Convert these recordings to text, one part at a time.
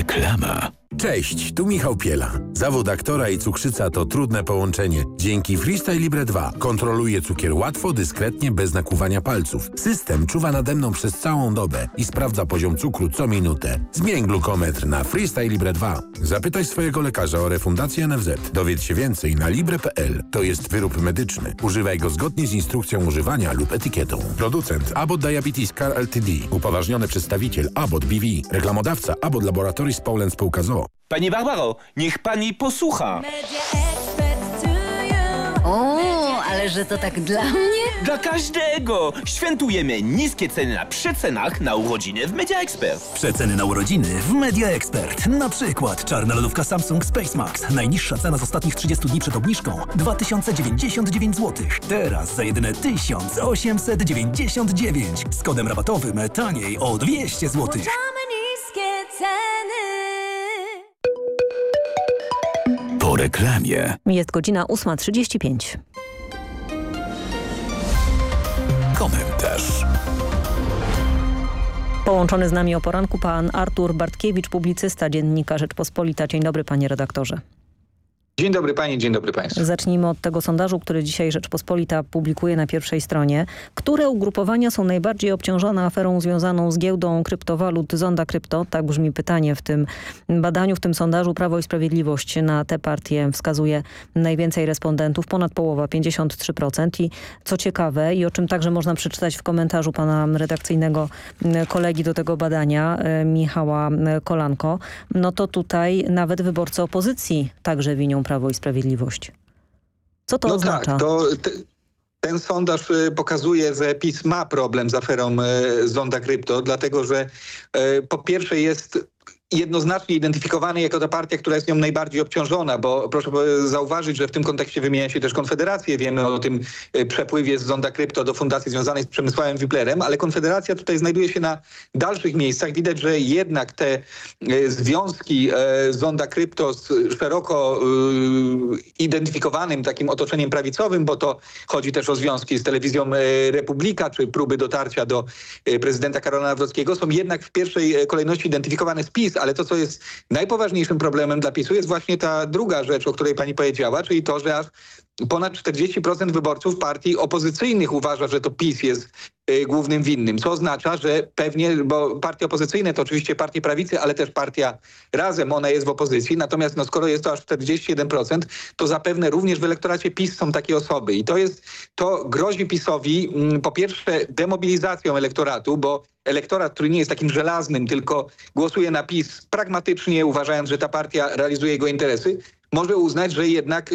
Reklama. Cześć, tu Michał Piela. Zawód aktora i cukrzyca to trudne połączenie. Dzięki Freestyle Libre 2 kontroluję cukier łatwo, dyskretnie, bez nakłuwania palców. System czuwa nade mną przez całą dobę i sprawdza poziom cukru co minutę. Zmień glukometr na Freestyle Libre 2. Zapytaj swojego lekarza o refundację NFZ. Dowiedz się więcej na libre.pl. To jest wyrób medyczny. Używaj go zgodnie z instrukcją używania lub etykietą. Producent Abbott Diabetes Care Ltd. Upoważniony przedstawiciel Abbott BV. Reklamodawca Abbott Laboratories Poland Spółka z o.o. Pani Barbaro, niech pani posłucha. O, ale że to tak dla mnie? Dla każdego! Świętujemy niskie ceny na przecenach na urodziny w Media Expert. Przeceny na urodziny w Media Expert. Na przykład czarna lodówka Samsung Space Max. Najniższa cena z ostatnich 30 dni przed obniżką 2099 zł. Teraz za jedyne 1899. Z kodem rabatowym taniej o 200 zł. Niskie ceny. Po reklamie. Jest godzina 8:35. Komentarz. Połączony z nami o poranku pan Artur Bartkiewicz, publicysta Dziennika Rzeczpospolita. Dzień dobry, panie redaktorze. Dzień dobry pani, dzień dobry państwu. Zacznijmy od tego sondażu, który dzisiaj Rzeczpospolita publikuje na pierwszej stronie. Które ugrupowania są najbardziej obciążone aferą związaną z giełdą kryptowalut Zonda Krypto? Tak brzmi pytanie w tym badaniu, w tym sondażu. Prawo i Sprawiedliwość na tę partię wskazuje najwięcej respondentów, ponad połowa, 53%. I co ciekawe i o czym także można przeczytać w komentarzu pana redakcyjnego kolegi do tego badania, Michała Kolanko, no to tutaj nawet wyborcy opozycji także winią Prawo i Sprawiedliwość. Co to oznacza? Tak, ten sondaż pokazuje, że PiS ma problem z aferą Zonda Krypto, dlatego że po pierwsze jest jednoznacznie identyfikowany jako ta partia, która jest nią najbardziej obciążona, bo proszę zauważyć, że w tym kontekście wymienia się też Konfederację. Wiemy o tym przepływie z Zonda Krypto do fundacji związanej z Przemysławem Wiplerem, ale Konfederacja tutaj znajduje się na dalszych miejscach. Widać, że jednak te związki Zonda Krypto z szeroko identyfikowanym takim otoczeniem prawicowym, bo to chodzi też o związki z telewizją Republika, czy próby dotarcia do prezydenta Karola Nawrockiego, są jednak w pierwszej kolejności identyfikowane z PiS, ale to, co jest najpoważniejszym problemem dla PiS-u, jest właśnie ta druga rzecz, o której pani powiedziała, czyli to, że aż ponad 40% wyborców partii opozycyjnych uważa, że to PiS jest głównym winnym, co oznacza, że pewnie, bo partie opozycyjne to oczywiście partie prawicy, ale też partia Razem, ona jest w opozycji, natomiast skoro jest to aż 41%, to zapewne również w elektoracie PiS są takie osoby i to grozi PiS-owi po pierwsze demobilizacją elektoratu, bo elektorat, który nie jest takim żelaznym, tylko głosuje na PiS pragmatycznie, uważając, że ta partia realizuje jego interesy, może uznać, że jednak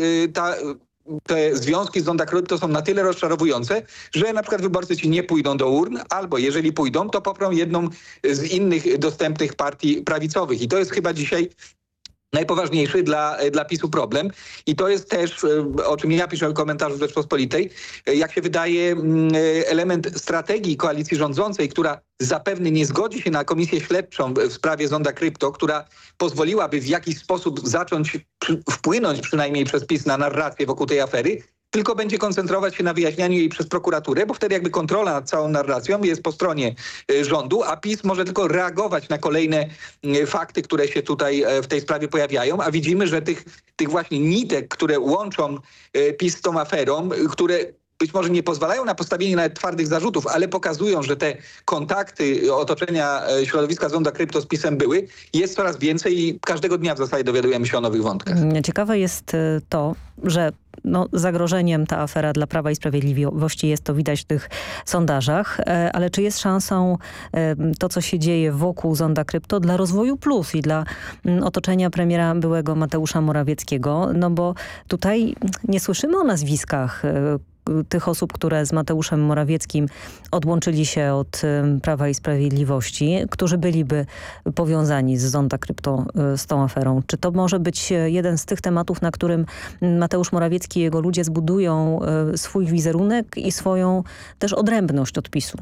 te związki z Zonda Krypto są na tyle rozczarowujące, że na przykład wyborcy ci nie pójdą do urn, albo jeżeli pójdą, to poprą jedną z innych dostępnych partii prawicowych. I to jest chyba dzisiaj najpoważniejszy dla PiS-u problem. I to jest też, o czym ja piszę w komentarzu Rzeczpospolitej, jak się wydaje, element strategii koalicji rządzącej, która zapewne nie zgodzi się na komisję śledczą w sprawie Zonda Krypto, która pozwoliłaby w jakiś sposób zacząć wpłynąć przynajmniej przez PiS na narrację wokół tej afery, tylko będzie koncentrować się na wyjaśnianiu jej przez prokuraturę, bo wtedy jakby kontrola nad całą narracją jest po stronie rządu, a PiS może tylko reagować na kolejne fakty, które się tutaj w tej sprawie pojawiają, a widzimy, że tych właśnie nitek, które łączą PiS z tą aferą, które być może nie pozwalają na postawienie nawet twardych zarzutów, ale pokazują, że te kontakty otoczenia środowiska Zonda Krypto z PiS-em były, jest coraz więcej i każdego dnia w zasadzie dowiadujemy się o nowych wątkach. Ciekawe jest to, że zagrożeniem ta afera dla Prawa i Sprawiedliwości jest, to widać w tych sondażach, ale czy jest szansą to, co się dzieje wokół Zonda Krypto dla rozwoju plus i dla otoczenia premiera byłego Mateusza Morawieckiego? No bo tutaj nie słyszymy o nazwiskach tych osób, które z Mateuszem Morawieckim odłączyli się od Prawa i Sprawiedliwości, którzy byliby powiązani z Zonda Krypto, z tą aferą. Czy to może być jeden z tych tematów, na którym Mateusz Morawiecki i jego ludzie zbudują swój wizerunek i swoją też odrębność od PiS-u?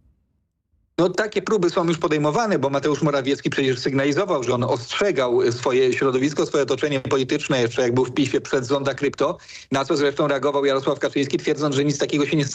No takie próby są już podejmowane, bo Mateusz Morawiecki przecież sygnalizował, że on ostrzegał swoje środowisko, swoje otoczenie polityczne jeszcze jak był w PiS-ie przed Zonda Krypto, na co zresztą reagował Jarosław Kaczyński, twierdząc, że nic takiego się nie